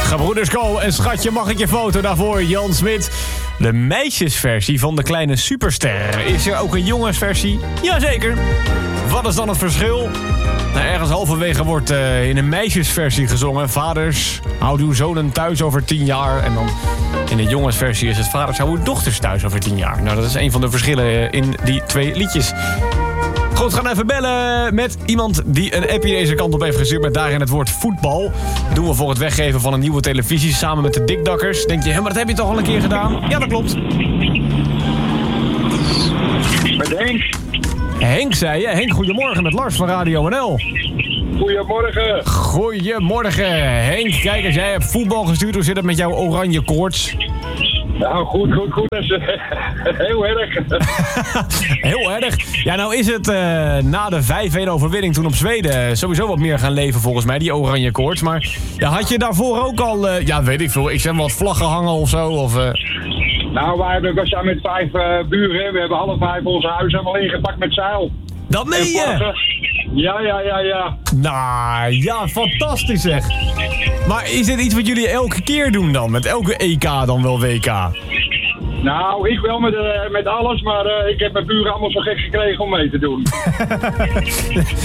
Gebroeders Kool en schatje, mag ik je foto daarvoor, Jan Smit? De meisjesversie van de kleine superster. Is er ook een jongensversie? Jazeker. Wat is dan het verschil? Nou, ergens halverwege wordt in een meisjesversie gezongen. Vaders, houd uw zonen thuis over 10 jaar. En dan in de jongensversie is het vaders, hou uw dochters thuis over 10 jaar. Nou, dat is een van de verschillen in die twee liedjes. Goed, we gaan even bellen met iemand die een appje deze kant op heeft gestuurd met daarin het woord voetbal. Dat doen we voor het weggeven van een nieuwe televisie samen met de Dikdakkers. Denk je, maar dat heb je toch al een keer gedaan? Ja, dat klopt. Met Henk. Henk, zei je. Henk, goedemorgen met Lars van Radio NL. Goedemorgen. Goedemorgen, Henk. Kijk, als jij hebt voetbal gestuurd, hoe zit het met jouw oranje koorts? Nou, goed. Dat is heel erg. Heel erg. Ja, nou is het na de 5-1 overwinning toen op Zweden sowieso wat meer gaan leven volgens mij, die oranje koorts. Maar ja, had je daarvoor ook al, ja, weet ik veel, ik zeg wat vlaggen hangen of zo? Of, Nou, we zijn met 5 buren. We hebben half 5 onze huis helemaal ingepakt met zeil. Dat meen je? Ja. Nou, ja, fantastisch zeg. Maar is dit iets wat jullie elke keer doen dan? Met elke EK dan wel WK? Nou, ik wel met alles, maar ik heb mijn buren allemaal zo gek gekregen om mee te doen.